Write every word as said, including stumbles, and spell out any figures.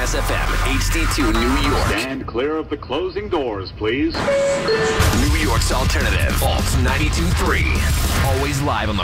S F M, H D two New York. Stand clear of the closing doors, please. New York's alternative, Alt ninety-two point three. Always live on the